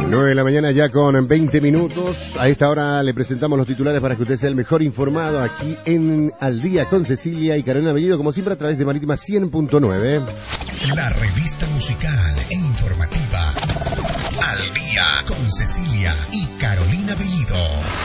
9 de la mañana ya con 20 minutos. A esta hora le presentamos los titulares para que usted sea el mejor informado aquí en Al Día con Cecilia y Carolina Bellido, como siempre a través de Marítima 100.9. La revista musical e informativa Al Día con Cecilia y Carolina Bellido.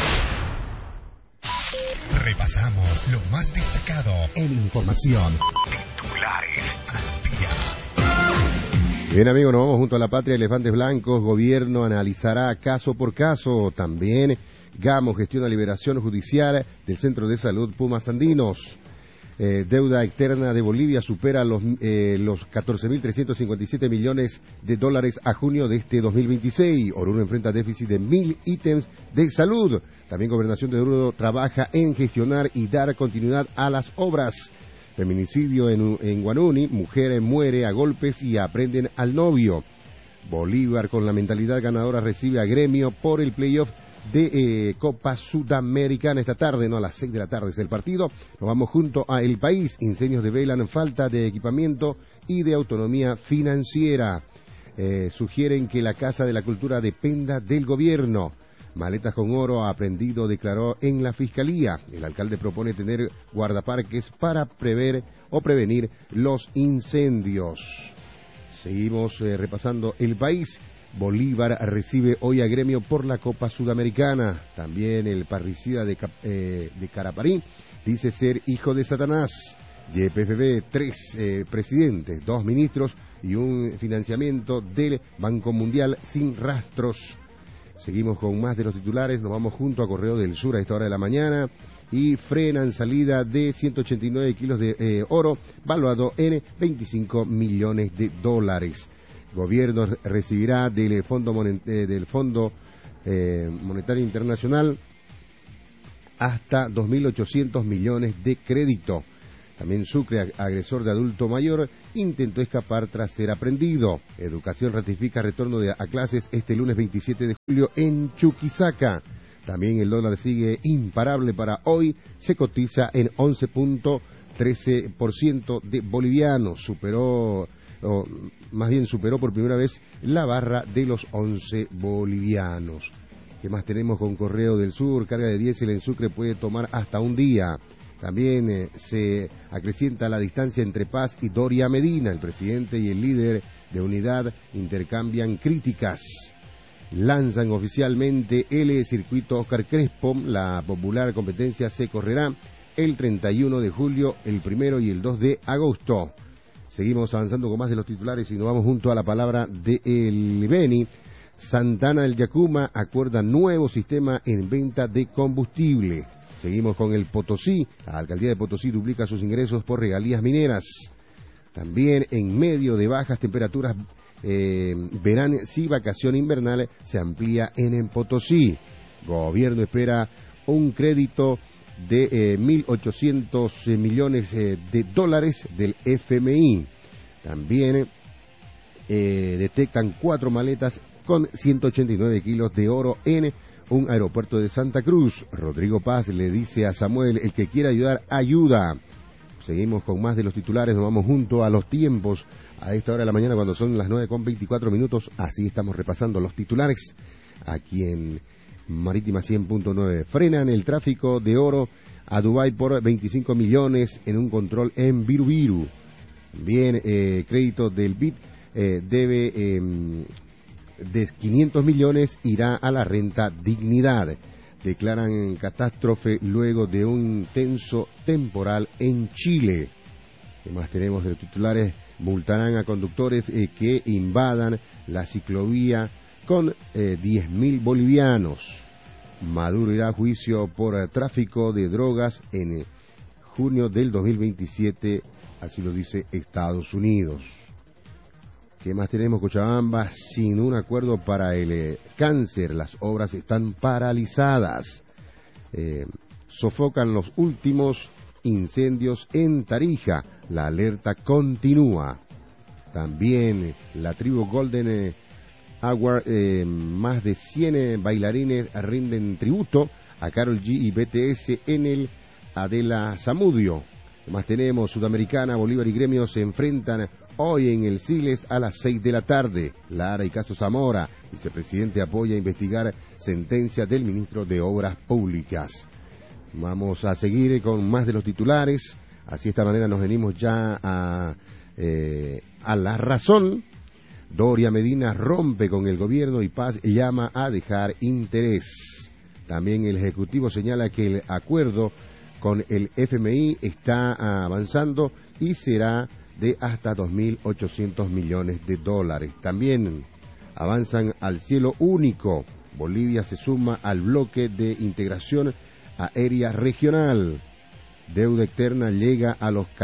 Repasamos lo más destacado en información. Titulares al día. Bien, amigos, nos vamos junto a la Patria Elefantes Blancos. Gobierno analizará caso por caso. También Gamo gestiona liberación judicial del Centro de Salud Pumas Andinos. Deuda externa de Bolivia supera los 14.357 millones de dólares a junio de este 2026. Oruro enfrenta déficit de 1.000 ítems de salud. También Gobernación de Oruro trabaja en gestionar y dar continuidad a las obras. Feminicidio en Guanuni, mujer muere a golpes y aprenden al novio. Bolívar con la mentalidad ganadora recibe a Gremio por el playoff de Copa Sudamericana esta tarde, no a las 6 de la tarde es el partido. Nos vamos junto a El País. Incendios develan falta de equipamiento y de autonomía financiera. Sugieren que la Casa de la Cultura dependa del gobierno. Maletas con oro aprendido, declaró en la Fiscalía. El alcalde propone tener guardaparques para prevenir los incendios. Seguimos repasando El País. Bolívar recibe hoy a Gremio por la Copa Sudamericana. También el parricida de Caraparí dice ser hijo de Satanás. YPFB, 3 presidentes, 2 ministros y un financiamiento del Banco Mundial sin rastros. Seguimos con más de los titulares, nos vamos junto a Correo del Sur a esta hora de la mañana y frenan salida de 189 kilos de oro valuado en 25 millones de dólares. Gobierno recibirá del Fondo Monetario Internacional hasta 2.800 millones de crédito. También Sucre, agresor de adulto mayor, intentó escapar tras ser aprendido. Educación ratifica retorno a clases este lunes 27 de julio en Chuquisaca. También el dólar sigue imparable para hoy, se cotiza en 11.13% de bolivianos. Superó por primera vez la barra de los 11 bolivianos. ¿Qué más tenemos con Correo del Sur? Carga de diésel en Sucre puede tomar hasta un día. También se acrecienta la distancia entre Paz y Doria Medina. El presidente y el líder de Unidad intercambian críticas. Lanzan oficialmente el circuito Oscar Crespo. La popular competencia se correrá el 31 de julio, el 1 y el 2 de agosto. Seguimos avanzando con más de los titulares y nos vamos junto a la palabra de El Beni. Santana del Yacuma acuerda nuevo sistema en venta de combustible. Seguimos con el Potosí. La alcaldía de Potosí duplica sus ingresos por regalías mineras. También en medio de bajas temperaturas verán si vacación invernal se amplía en Potosí. Gobierno espera un crédito de 1.800 millones de dólares del FMI. También detectan 4 maletas con 189 kilos de oro en un aeropuerto de Santa Cruz. Rodrigo Paz le dice a Samuel, el que quiera ayudar, ayuda. Seguimos con más de los titulares, nos vamos junto a los tiempos a esta hora de la mañana cuando son las 9:24. Así estamos repasando los titulares aquí en Marítima 100.9. Frenan el tráfico de oro a Dubái por 25 millones en un control en Virubiru. También crédito del BID debe de 500 millones irá a la renta dignidad. Declaran catástrofe luego de un tenso temporal en Chile. ¿Qué más tenemos de los titulares? Multarán a conductores que invadan la ciclovía con 10.000 bolivianos. Maduro irá a juicio por tráfico de drogas en junio del 2027, así lo dice Estados Unidos. ¿Qué más tenemos? Cochabamba sin un acuerdo para el cáncer. Las obras están paralizadas. Sofocan los últimos incendios en Tarija. La alerta continúa. También la tribu Golden Hour, más de 100 bailarines rinden tributo a Karol G y BTS en el Adela Zamudio. Además tenemos Sudamericana, Bolívar y Gremio se enfrentan hoy en el Siles a las 6 de la tarde. Lara y Caso Zamora, vicepresidente, apoya investigar sentencia del ministro de Obras Públicas. Vamos a seguir con más de los titulares. Así de esta manera nos venimos ya a La Razón. Doria Medina rompe con el gobierno y Paz llama a dejar interés. También el Ejecutivo señala que el acuerdo con el FMI está avanzando y será de hasta 2.800 millones de dólares. También avanzan al cielo único. Bolivia se suma al bloque de integración aérea regional. Deuda externa llega a los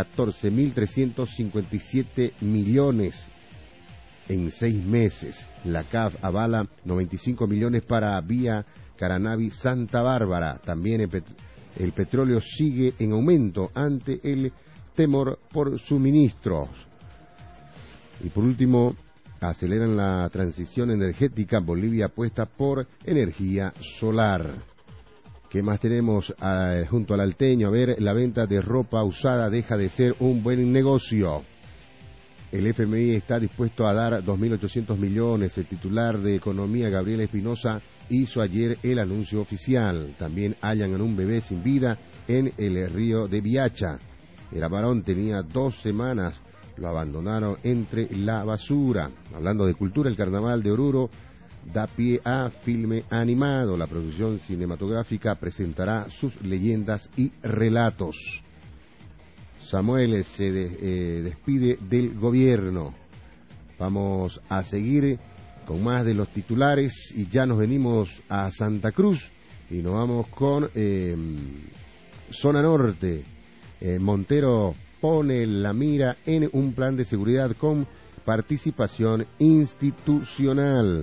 14.357 millones en 6 meses. La CAF avala 95 millones para vía Caranavi Santa Bárbara. También el petróleo sigue en aumento ante el temor por suministros. Y por último, aceleran la transición energética. Bolivia apuesta por energía solar. ¿Qué más tenemos junto al Alteño? A ver, la venta de ropa usada deja de ser un buen negocio. El FMI está dispuesto a dar 2.800 millones. El titular de Economía, Gabriel Espinosa, hizo ayer el anuncio oficial. También hallan a un bebé sin vida en el río de Viacha. El varón tenía 2 semanas. Lo abandonaron entre la basura. Hablando de cultura, el Carnaval de Oruro da pie a filme animado. La producción cinematográfica presentará sus leyendas y relatos. Samuel se despide del gobierno. Vamos a seguir con más de los titulares y ya nos venimos a Santa Cruz y nos vamos con Zona Norte. Montero pone la mira en un plan de seguridad con participación institucional.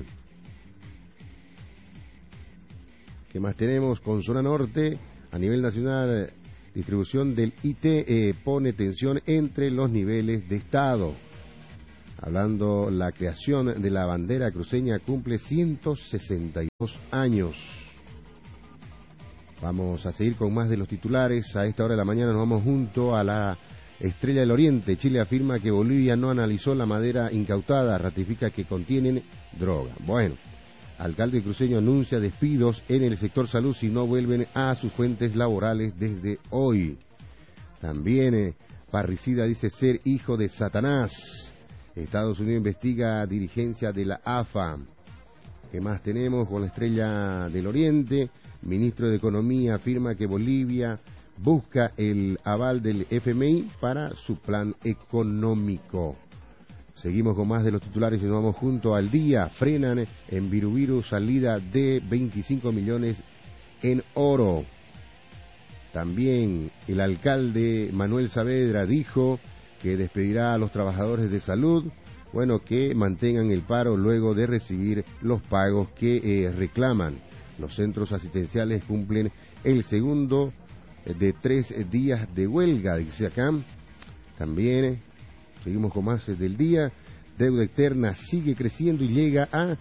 ¿Qué más tenemos con Zona Norte? A nivel nacional, distribución del IT pone tensión entre los niveles de Estado. Hablando, la creación de la bandera cruceña cumple 162 años. Vamos a seguir con más de los titulares. A esta hora de la mañana nos vamos junto a la Estrella del Oriente. Chile afirma que Bolivia no analizó la madera incautada, ratifica que contienen droga. Bueno, alcalde cruceño anuncia despidos en el sector salud si no vuelven a sus fuentes laborales desde hoy. También parricida dice ser hijo de Satanás. Estados Unidos investiga dirigencia de la AFA. ¿Qué más tenemos con la Estrella del Oriente? Ministro de Economía afirma que Bolivia busca el aval del FMI para su plan económico. Seguimos con más de los titulares y nos vamos junto al día. Frenan en Virubiru salida de 25 millones en oro. También el alcalde Manuel Saavedra dijo que despedirá a los trabajadores de salud, bueno, que mantengan el paro luego de recibir los pagos que reclaman. Los centros asistenciales cumplen el segundo de 3 días de huelga, dice acá. También seguimos con más del día. Deuda externa sigue creciendo y llega a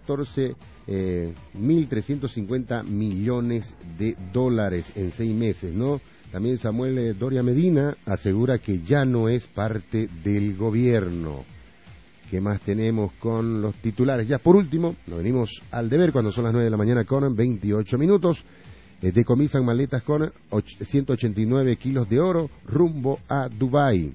14.350 millones de dólares en 6 meses, ¿no? También Samuel Doria Medina asegura que ya no es parte del gobierno. ¿Qué más tenemos con los titulares? Ya por último, nos venimos al deber cuando son las 9 de la mañana con 28 minutos. Decomisan maletas con 189 kilos de oro rumbo a Dubái.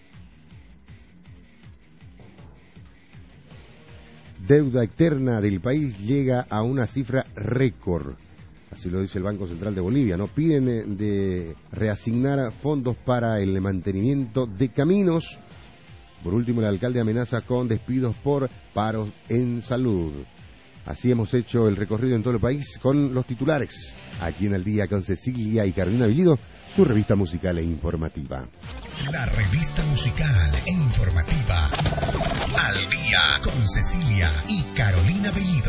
Deuda externa del país llega a una cifra récord. Así lo dice el Banco Central de Bolivia, ¿no? Piden de reasignar fondos para el mantenimiento de caminos. Por último, el alcalde amenaza con despidos por paros en salud. Así hemos hecho el recorrido en todo el país con los titulares. Aquí en Al Día con Cecilia y Carolina Bellido, su revista musical e informativa. La revista musical e informativa. Al Día con Cecilia y Carolina Bellido.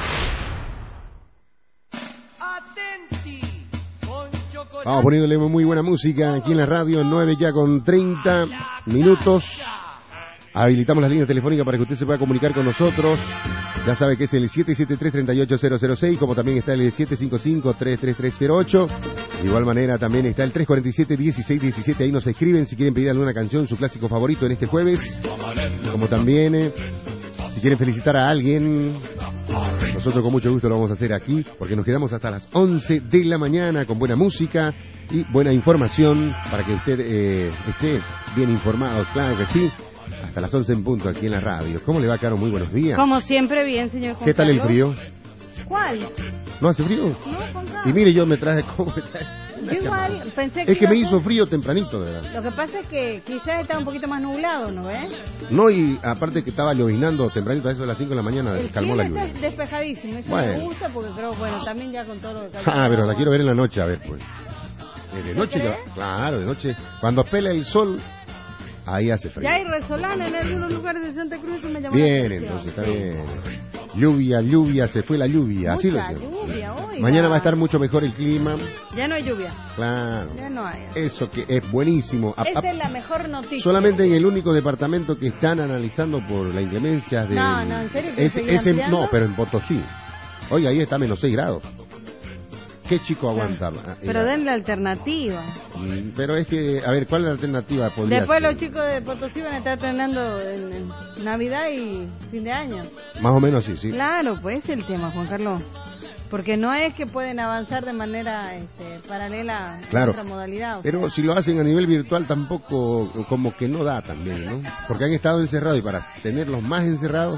Vamos poniéndole muy buena música aquí en la radio, 9 ya con 30 minutos. Habilitamos las líneas telefónicas para que usted se pueda comunicar con nosotros. Ya sabe que es el 773-38006, como también está el 755-33308. De igual manera también está el 347-1617, ahí nos escriben si quieren pedir alguna canción, su clásico favorito en este jueves, como también si quieren felicitar a alguien, nosotros con mucho gusto lo vamos a hacer aquí, porque nos quedamos hasta las 11 de la mañana con buena música y buena información para que usted esté bien informado, claro que sí. Hasta las 11 en punto aquí en la radio. ¿Cómo le va, Caro? Muy buenos días. Como siempre, bien, señor Juan ¿Qué tal Carlos? el frío? ¿Cuál? ¿No hace frío? No, Juan Carlos. Y mire, yo me traje como... Yo igual, pensé que... Es que iba me a hizo ser- frío tempranito, de verdad. Lo que pasa es que quizás está un poquito más nublado, ¿no ves? No, y aparte que estaba llovinando tempranito, a eso de las 5 de la mañana, El calmó cielo la está lluvia. despejadísimo, eso Bueno. me gusta porque creo, bueno, también ya con todo lo que cayó. Ah, pero la quiero ver en la noche, a ver, pues. De ¿Usted noche, cree? claro, de noche. Cuando pela el sol, ahí hace frío. Ya hay resolana en algunos lugares de Santa Cruz, eso me llamó la Bien, atención. entonces, está Sí. bien. Lluvia, se fue la lluvia. Así lo Mucha hacemos. lluvia hoy. Mañana va a estar mucho mejor el clima. Ya no hay lluvia, Claro. ya no hay. Eso que es buenísimo. Esa es la mejor noticia. Solamente en el único departamento que están analizando por la inclemencia de... No, ¿en serio que seguía ampliando? No, pero en Potosí. Oye, ahí está menos 6 grados. ¿Qué chico aguanta? Pero denle alternativa. Pero es que, a ver, ¿cuál es la alternativa? Podría Después ser? los chicos de Potosí van a estar estrenando en Navidad y fin de año. Más o menos sí, sí. Claro, pues es el tema, Juan Carlos. Porque no es que pueden avanzar de manera paralela a Claro. otra modalidad. o sea. Pero si lo hacen a nivel virtual tampoco, como que no da también, ¿no? Porque han estado encerrados y para tenerlos más encerrados,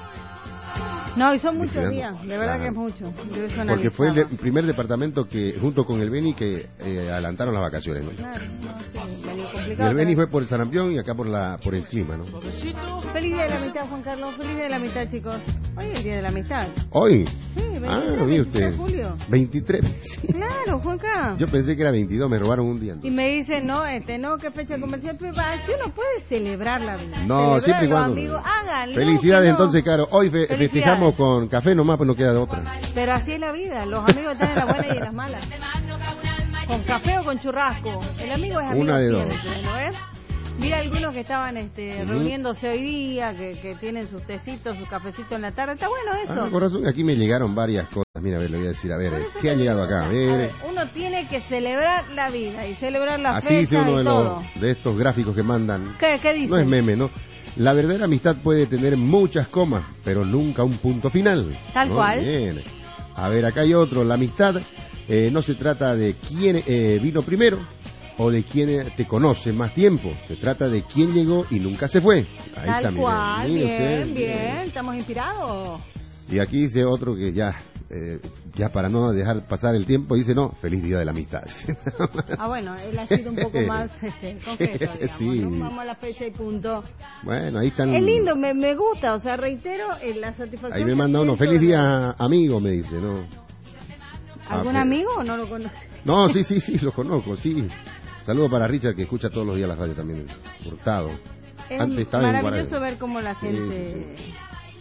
No, y son muchos Liquidando. días, de verdad Claro. que es mucho. Yo eso porque fue el analizaba. primer departamento que, junto con el Beni, que adelantaron las vacaciones, ¿no? Claro, no, sí, medio Y complicado. el Beni pero- fue por el sarampión y acá por el clima, ¿no? Feliz día de la amistad, Juan Carlos. Feliz día de la amistad, chicos. Hoy es el día de la amistad. ¿Hoy? Sí, 23, Ah, mire 23 usted. de julio. 23. Sí. Claro, Juanca. Yo pensé que era 22, me robaron un día. Y me dice, no, qué fecha comercial, pero si uno puede celebrar la vida. No, celebrar siempre y los cuando. amigos, háganlo. Felicidades que no. entonces, Caro. Hoy Felicidades. festejamos con café nomás, pues no queda de otra. Pero así es la vida, los amigos están en las buenas y en las malas. Con café o con churrasco. El amigo es amigo Una de siempre, dos. ¿no ves? Mira algunos que estaban reuniéndose hoy día, que tienen sus tecitos, sus cafecitos en la tarde. Está bueno eso. Ah, corazón, aquí me llegaron varias cosas. Mira, a ver, le voy a decir, a ver, Por eso ¿qué ha te llegado digo, acá? A a ver. ver, uno tiene que celebrar la vida y celebrar la Así dice fecha uno y de, todo. de estos gráficos que mandan. ¿Qué dice? No es meme, ¿no? La verdadera amistad puede tener muchas comas, pero nunca un punto final. Tal ¿no? cual. Bien. A ver, acá hay otro. La amistad no se trata de quién vino primero o de quién te conoce más tiempo. Se trata de quién llegó y nunca se fue. Ahí Tal está, mire, cual, mire bien, usted. bien. ¿Estamos inspirados? Y aquí dice otro que ya para no dejar pasar el tiempo, dice, no, feliz día de la amistad. Ah, bueno, él ha sido un poco más concreto, digamos, Sí. ¿no? Vamos a la fecha y punto. Bueno, ahí están. Es lindo, me gusta, o sea, reitero la satisfacción. Ahí me que manda uno, siento feliz de- día amigo, me dice, ¿no? ¿Algún pero- amigo o no lo conoce? No, sí, lo conozco, sí. Saludo para Richard, que escucha todos los días la radio también, Hurtado. Es Antes estaba en maravilloso Guarani. ver cómo la gente... Sí.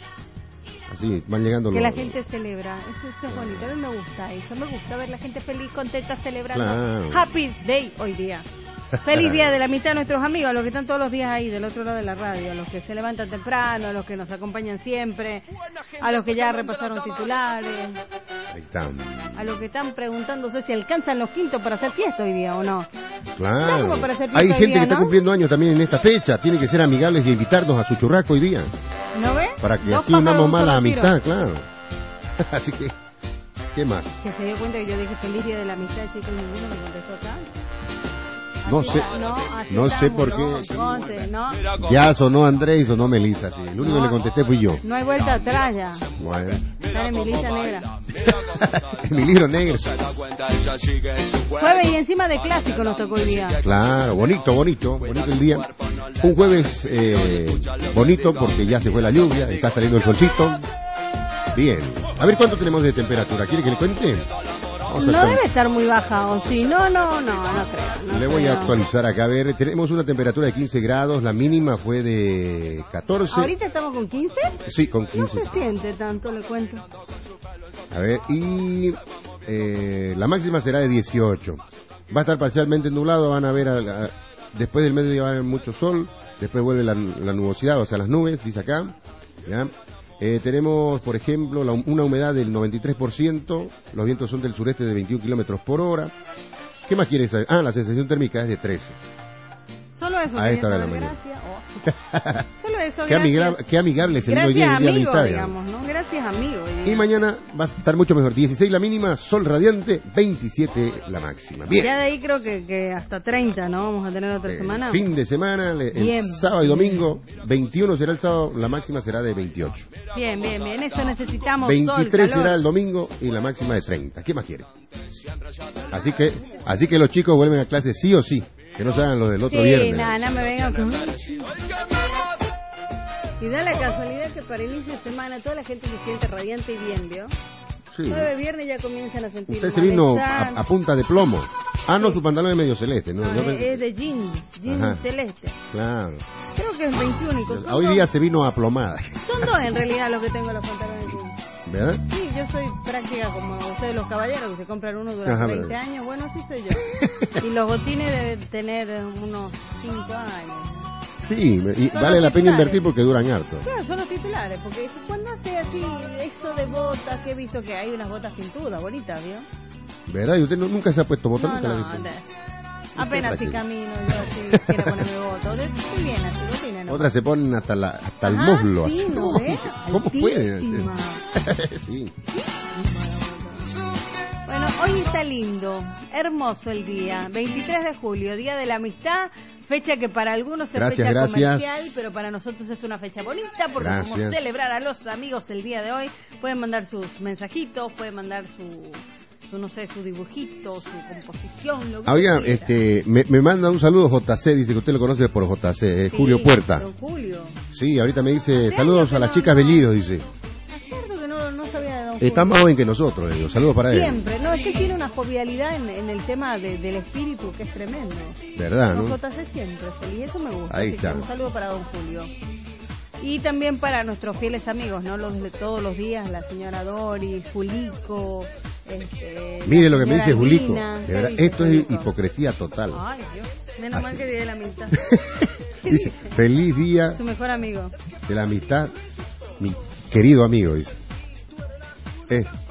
Así, van llegando Que los... la gente celebra, eso es bonito, a mí me gusta eso, me gusta ver la gente feliz, contenta, celebrando. Claro. Happy Day hoy día. Feliz día de la mitad de nuestros amigos, a los que están todos los días ahí del otro lado de la radio, a los que se levantan temprano, a los que nos acompañan siempre, a los que ya repasaron titulares, Ahí están. a los que están preguntándose si alcanzan los quintos para hacer fiesta hoy día o no. Claro. como para hacer fiesta Hay hoy gente día, que está ¿no? cumpliendo años también en esta fecha. Tiene que ser amigables y invitarnos a su churrasco hoy día. ¿No ves? Para que Dos así pájaros unamos de un más la solo tiro. amistad, claro. Así que, ¿qué más? Se dio cuenta que yo dije feliz día de la amistad, chicos, y ninguno me contestó acá. No Así sé. está, así No sé estamos, por qué. ¿no? Conte, ¿no? Ya sonó Andrés y sonó Melissa, sí. El único que le contesté fui yo. No hay vuelta atrás ya. Bueno. Están en mi lista negra. En mi libro negro. Jueves y encima de clásico nos tocó hoy día. Claro, bonito el día. Un jueves bonito porque ya se fue la lluvia, está saliendo el solcito. Bien. A ver cuánto tenemos de temperatura. ¿Quiere que le cuente? Vamos a No actual- debe estar muy baja, o sí. No creo. no Le voy creo. a actualizar acá. A ver, tenemos una temperatura de 15 grados. La mínima fue de 14. ¿Ahorita estamos con 15? Sí, con No 15. se siente tanto, le cuento. A ver, y la máxima será de 18. Va a estar parcialmente nublado, van a ver, después del mediodía va a haber mucho sol, después vuelve la nubosidad, o sea, las nubes, dice acá. ¿Ya? Tenemos, por ejemplo, una humedad del 93%, los vientos son del sureste de 21 kilómetros por hora, ¿Qué más quieres saber? La sensación térmica es de 13. Solo eso. A esta hora de la mañana. Gracias. Solo eso. Qué amigable es el mismo día y el día de la amistad, digamos, ¿no? Gracias, amigo. Y mañana va a estar mucho mejor. 16 la mínima, sol radiante, 27 la máxima. Bien. Ya de ahí creo que hasta 30, ¿no? Vamos a tener otra semana. Fin de semana, el sábado y domingo, 21 será el sábado, la máxima será de 28. Bien. Eso necesitamos. 23 sol, será el domingo y la máxima de 30. ¿Qué más quiere? Así que los chicos vuelven a clase sí o sí. Que no se hagan los del otro viernes. No me vengan con... Y da la casualidad que para el inicio de semana toda la gente se siente radiante y bien, ¿vio? Sí. 9 viernes ya comienzan a sentir. Usted se vino a punta de plomo. No, su pantalón es medio celeste, ¿no? Es de jean celeste. Claro. Creo que es 21. Hoy día se vino a plomada. Son dos en realidad los que tengo los pantalones jean. ¿Verdad? Sí, yo soy práctica como ustedes los caballeros que se compran uno durante 20 años. Bueno, así soy yo. Y los botines deben tener unos 5 años. Sí, y vale la pena invertir porque duran harto. Claro, son los titulares, porque cuando hace así eso de botas, que he visto que hay unas botas pintudas, bonitas, ¿vio? ¿Verdad? ¿Y usted nunca se ha puesto botas? No, apenas si camino, yo así quiero ponerme botas. Estoy bien así, botines, ¿no? Otras se ponen hasta el muslo. Sí, así. ¿no? ¿Cómo pueden? Sí. Bueno, hoy está lindo, hermoso el día, 23 de julio, Día de la Amistad, fecha que para algunos es fecha comercial, pero para nosotros es una fecha bonita porque vamos a celebrar a los amigos el día de hoy. Pueden mandar sus mensajitos, pueden mandar su dibujito, su composición, lo que me manda un saludo JC, dice que usted lo conoce por JC, Julio Puerta. Julio. Sí, ahorita me dice saludos a las chicas Bellido, dice. No sabía de don Está más joven que nosotros, digo. Saludos para él. Siempre, es que tiene una jovialidad en el tema del espíritu que es tremendo. ¿Verdad, no? JC siempre feliz, eso me gusta. Ahí está. Un saludo para don Julio. Y también para nuestros fieles amigos, ¿no? Los de todos los días, la señora Doris, Julico. Mire lo que me dice Julico. Esto Julico? Es hipocresía total. Ay, Dios. Menos mal que dije la amistad. Dice, feliz día. Su mejor amigo. De la amistad, mi querido amigo, dice.